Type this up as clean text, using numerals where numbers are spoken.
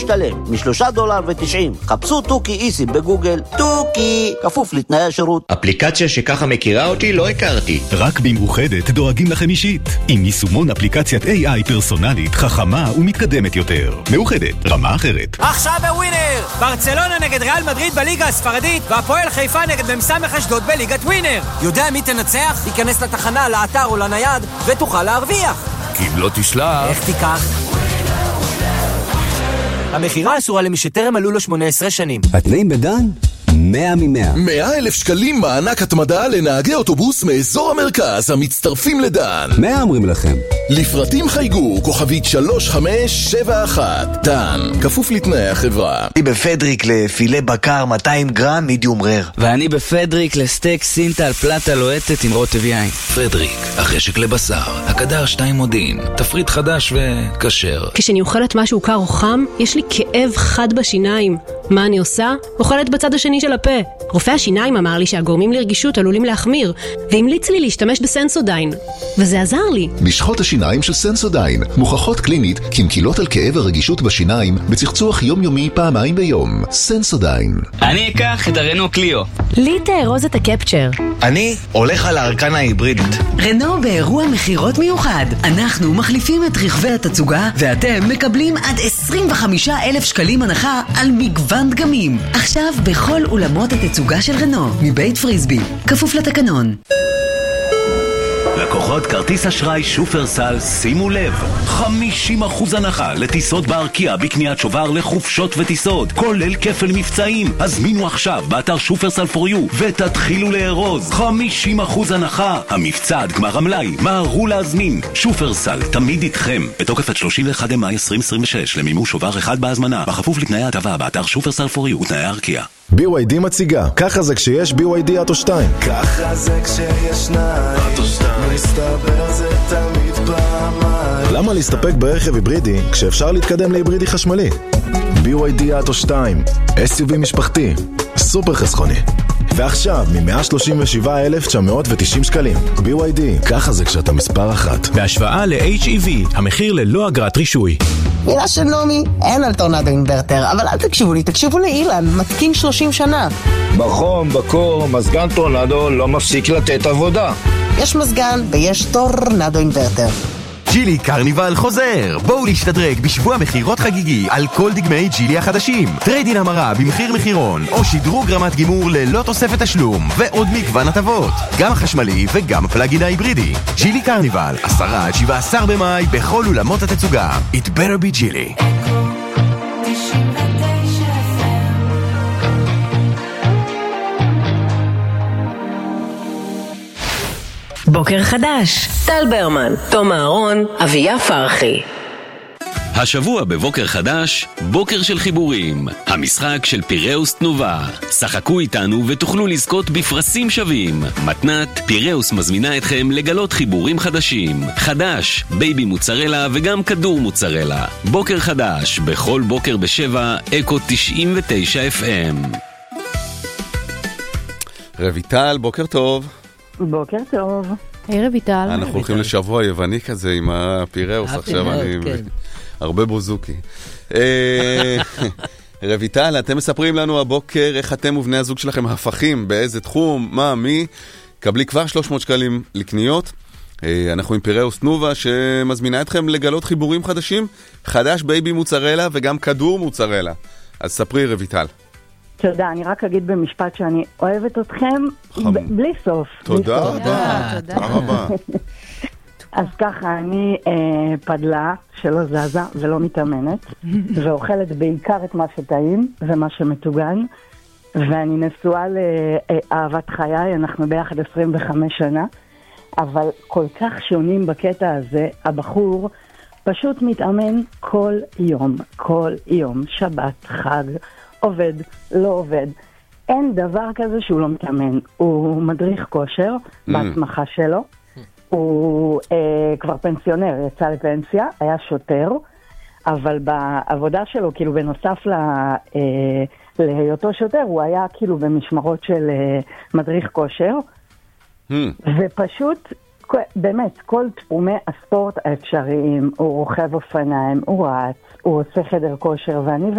משתלם $3.90. חפשו תוכי איסי בגוגל. תוכי, כפוף לתנאי השירות. אפליקציה שככה מכירה אותי לא הכרתי. רק במאוחדת דואגים לכם אישית. עם יישומון אפליקציית AI פרסונלית, חכמה ומתקדמת יותר. מאוחדת, רמה אחרת. עכשיו בווינר! ברצלונה נגד ריאל מדריד בליגה הספרדית, והפועל חיפה נגד מ"ס אשדוד בליגת ווינר. יודע מי תנצח? תיכנס לתחנה, לאתר או לנייד, ותוכל להרוויח. כי אם לא תשלח... איך תיקח? המחירה אסורה למי שטרם מלאו לו 18 שנים. התנאים בדן? 100 מ-100. 100,000 שקלים מענק התמדה לנהגי אוטובוס מאזור המרכז המצטרפים לדן. 100 אומרים לכם. לפרטים חייגו כוכבית 3571. דן, כפוף לתנאי החברה. אני בפדריק לפילה בקר 200 גרם מידיום רר. ואני בפדריק לסטייק סינטל פלטה לוהטת עם רוטב יין. פדריק, החשק לבשר, הקדר 2 מודיעין, תפריט חדש וקשר. כשאני אוכלת משהו קר או חם, יש לי כאב חד בשיניים. מה אני עושה? אוכלת בצד השני של הפה. רופא השיניים אמר לי שהגורמים לרגישות עלולים להחמיר, והמליץ לי להשתמש בסנסודיין. וזה עזר לי. משחות השיניים של סנסודיין מוכחות קלינית כמקילות על כאב הרגישות בשיניים בצחצוח יומיומי פעמיים ביום. סנסודיין. אני אקח את הרנו קליו. לי תארוז את הקפצ'ר. אני הולך על הארקן ההיברידית. רנו באירוע מחירות מיוחד. אנחנו מחליפים את רכבי התצוגה, ואתם מקבלים עד 25,000 שקלים הנחה על מגוון דגמים. עכשיו בכל אולמות התצוגה של רנו, מבית פריסבי, כפוף לתקנון. לקוחות כרטיס אשראי שופרסל, שימו לב, 50% הנחה לטיסות בארקיע בקניית שובר לחופשות וטיסות, כולל כפל מבצעים. הזמינו עכשיו באתר שופרסל פור יו ותתחילו לארוז. 50% הנחה, המבצע עד גמר המלאי, מהרו להזמין. שופרסל, תמיד איתכם, בתוקף עד 31 במאי 2026, למימוש שובר אחד בהזמנה, בכפוף לתנאי ההטבה באתר שופרסל פור יו ותנאי הארקיע. BYD מציגה, ככה זה כשיש BYD אוטו 2. ככה זה כשיש שניים, מסתבר זה תמיד פעמיים. למה להסתפק ברכב היברידי כשאפשר להתקדם להיברידי חשמלי? BYD אוטו 2, SUV משפחתי, סופר חסכוני. ועכשיו מ-137,990 שקלים. BYD, ככה זה כשאתה מספר אחת. בהשוואה ל-HEV, המחיר ללא אגרת רישוי. מילה של נומי, אין על טורנדו אינברטר, אבל אל תקשיבו לי, תקשיבו לאילן, מתקין 30 שנה. בחום, בקור, מזגן טורנדו לא מפסיק לתת עבודה. יש מזגן ויש טורנדו אינברטר. ג'ילי קרניבל חוזר. בואו להשתדרג בשבוע מחירות חגיגי על כל דגמי ג'ילי החדשים. טריידין המרה במחיר מחירון או שדרוג רמת גימור ללא תוספת תשלום ועוד מגוון הטבות, גם החשמלי וגם הפלאגין ההיברידי. ג'ילי קרניבל 10-17 במאי בכל אולמות התצוגה. It better be ג'ילי. בוקר חדש, טל ברמן, תום אהרון, אביה פרחי. השבוע בבוקר חדש, בוקר של חיבורים, המשחק של פיראוס תנובה. שחקו איתנו ותוכלו לזכות בפרסים שווים. מתנת פיראוס מזמינה אתכם לגלות חיבורים חדשים. חדש, בייבי מוצרלה וגם כדור מוצרלה. בוקר חדש, בכל בוקר ב7, אקו 99 FM. רויטל, בוקר טוב. בוקר טוב. היי רויטל. אנחנו הולכים לשבוע יווני כזה עם הפיראוס עכשיו, אני הרבה בוזוקי. רויטל, אתם מספרים לנו הבוקר איך אתם ובני הזוג שלכם הפכים, באיזה תחום, מה, מי, קבלי כבר 300 שקלים לקניות. אנחנו עם פיראוס תנובה שמזמינה אתכם לגלות חיבורים חדשים, חדש בייבי מוצרלה וגם כדור מוצרלה. אז ספרי רויטל. תודה, אני רק אגיד במשפט שאני אוהבת אתכם בלי סוף. תודה רבה. תודה רבה. אז ככה, אני פדלה שלא זזה ולא מתאמנת, ואוכלת בעיקר את מה שטעים ומה שמטוגן, ואני נשואה לאהבת חיי, אנחנו ביחד 25 שנה, אבל כל כך שונים בקטע הזה, הבחור פשוט מתאמן כל יום, שבת, חג, עובד, לא עובד. אין דבר כזה שהוא לא מתאמן. הוא מדריך כושר בהצמחה שלו. הוא כבר פנסיונר, יצא לפנסיה, היה שוטר, אבל בעבודה שלו, כאילו בנוסף להיותו שוטר, הוא היה כאילו במשמרות של מדריך כושר. ופשוט, באמת, כל תחומי הספורט האפשריים, הוא רוכב אופניים, הוא רץ, הוא עושה חדר כושר, ואני